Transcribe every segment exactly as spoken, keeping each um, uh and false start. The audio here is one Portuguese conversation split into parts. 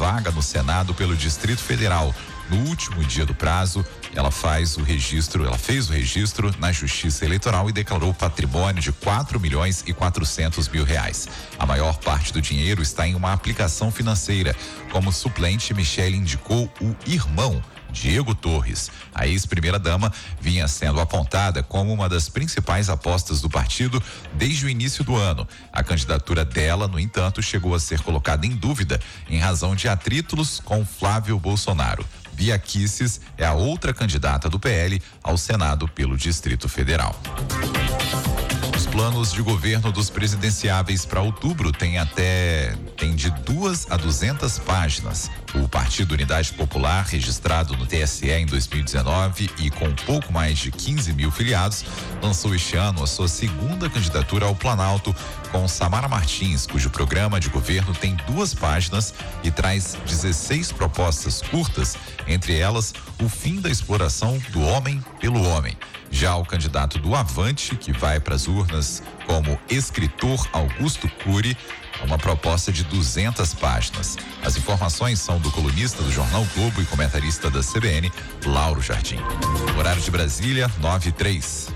vaga no Senado pelo Distrito Federal. No último dia do prazo, ela faz o registro, ela fez o registro na Justiça Eleitoral e declarou patrimônio de quatro milhões e quatrocentos mil reais. A maior parte do dinheiro está em uma aplicação financeira. Como suplente, Michele indicou o irmão, Diego Torres. A ex-primeira-dama vinha sendo apontada como uma das principais apostas do partido desde o início do ano. A candidatura dela, no entanto, chegou a ser colocada em dúvida em razão de atritos com Flávio Bolsonaro. Bia Kicis é a outra candidata do P L ao Senado pelo Distrito Federal. Os planos de governo dos presidenciáveis para outubro têm até tem de duas a duzentas páginas. O Partido Unidade Popular, registrado no T S E em dois mil e dezenove e com pouco mais de quinze mil filiados, lançou este ano a sua segunda candidatura ao Planalto com Samara Martins, cujo programa de governo tem duas páginas e traz dezesseis propostas curtas, entre elas o fim da exploração do homem pelo homem. Já o candidato do Avante, que vai para as urnas como escritor Augusto Cury, uma proposta de duzentas páginas. As informações são do colunista do Jornal Globo e comentarista da C B N, Lauro Jardim. Horário de Brasília, nove e três.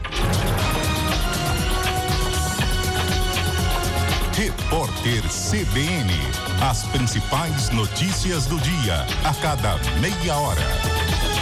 Repórter C B N. As principais notícias do dia, a cada meia hora.